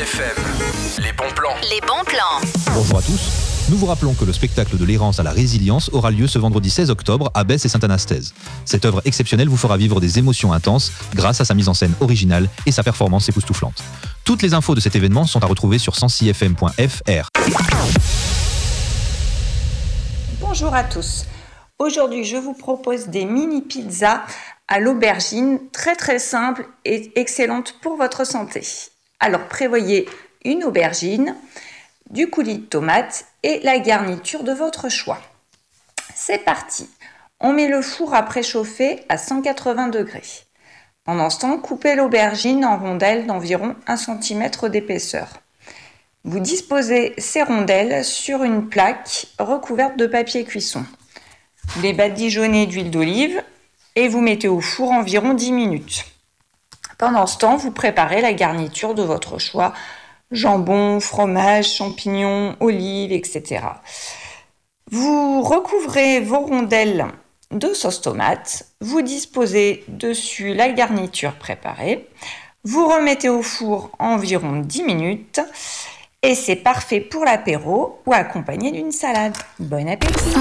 FM, les bons plans. Les bons plans. Bonjour à tous. Nous vous rappelons que le spectacle de l'errance à la résilience aura lieu ce vendredi 16 octobre à Besse et Sainte-Anastaise. Cette œuvre exceptionnelle vous fera vivre des émotions intenses grâce à sa mise en scène originale et sa performance époustouflante. Toutes les infos de cet événement sont à retrouver sur 106fm.fr. Bonjour à tous. Aujourd'hui, je vous propose des mini pizzas à l'aubergine, très simple et excellente pour votre santé. Alors prévoyez une aubergine, du coulis de tomate et la garniture de votre choix. C'est parti. On met le four à préchauffer à 180 degrés. Pendant ce temps, coupez l'aubergine en rondelles d'environ 1 cm d'épaisseur. Vous disposez ces rondelles sur une plaque recouverte de papier cuisson. Vous les badigeonnez d'huile d'olive et vous mettez au four environ 10 minutes. Pendant ce temps, vous préparez la garniture de votre choix, jambon, fromage, champignons, olives, etc. Vous recouvrez vos rondelles de sauce tomate, vous disposez dessus la garniture préparée, vous remettez au four environ 10 minutes et c'est parfait pour l'apéro ou accompagné d'une salade. Bon appétit!